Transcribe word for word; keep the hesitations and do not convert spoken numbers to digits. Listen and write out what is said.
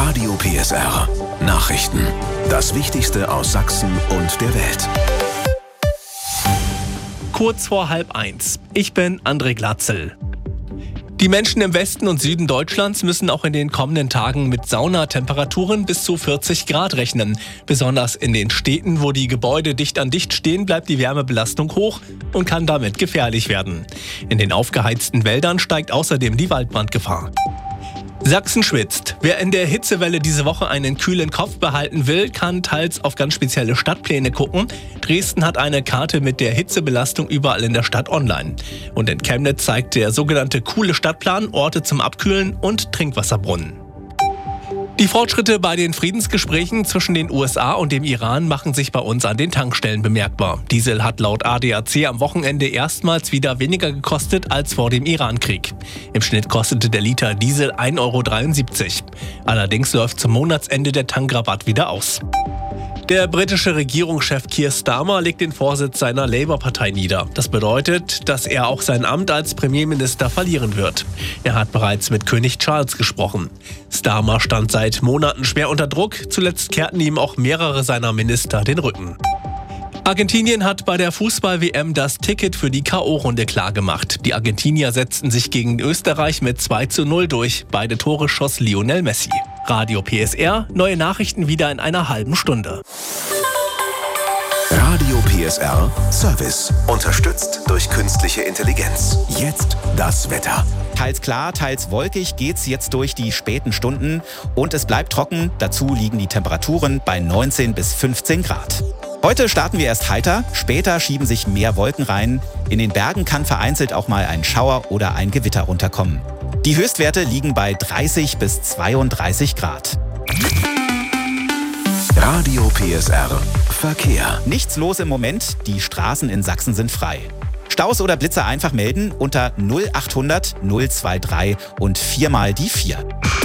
Radio P S R. Nachrichten. Das Wichtigste aus Sachsen und der Welt. Kurz vor halb eins. Ich bin André Glatzel. Die Menschen im Westen und Süden Deutschlands müssen auch in den kommenden Tagen mit Saunatemperaturen bis zu vierzig Grad rechnen. Besonders in den Städten, wo die Gebäude dicht an dicht stehen, bleibt die Wärmebelastung hoch und kann damit gefährlich werden. In den aufgeheizten Wäldern steigt außerdem die Waldbrandgefahr. Sachsen schwitzt. Wer in der Hitzewelle diese Woche einen kühlen Kopf behalten will, kann teils auf ganz spezielle Stadtpläne gucken. Dresden hat eine Karte mit der Hitzebelastung überall in der Stadt online. Und in Chemnitz zeigt der sogenannte Coole Stadtplan Orte zum Abkühlen und Trinkwasserbrunnen. Die Fortschritte bei den Friedensgesprächen zwischen den U S A und dem Iran machen sich bei uns an den Tankstellen bemerkbar. Diesel hat laut A D A C am Wochenende erstmals wieder weniger gekostet als vor dem Iran-Krieg. Im Schnitt kostete der Liter Diesel ein Euro dreiundsiebzig. Allerdings läuft zum Monatsende der Tankrabatt wieder aus. Der britische Regierungschef Keir Starmer legt den Vorsitz seiner Labour-Partei nieder. Das bedeutet, dass er auch sein Amt als Premierminister verlieren wird. Er hat bereits mit König Charles gesprochen. Starmer stand seit Monaten schwer unter Druck. Zuletzt kehrten ihm auch mehrere seiner Minister den Rücken. Argentinien hat bei der Fußball-W M das Ticket für die K O-Runde klargemacht. Die Argentinier setzten sich gegen Österreich mit zwei zu null durch. Beide Tore schoss Lionel Messi. Radio P S R, neue Nachrichten wieder in einer halben Stunde. Radio P S R Service. Unterstützt durch künstliche Intelligenz. Jetzt das Wetter. Teils klar, teils wolkig geht's jetzt durch die späten Stunden und es bleibt trocken. Dazu liegen die Temperaturen bei neunzehn bis fünfzehn Grad. Heute starten wir erst heiter, später schieben sich mehr Wolken rein. In den Bergen kann vereinzelt auch mal ein Schauer oder ein Gewitter runterkommen. Die Höchstwerte liegen bei dreißig bis zweiunddreißig Grad. Radio P S R Verkehr. Nichts los im Moment, die Straßen in Sachsen sind frei. Staus oder Blitzer einfach melden unter null achthundert null drei drei und viermal die vier.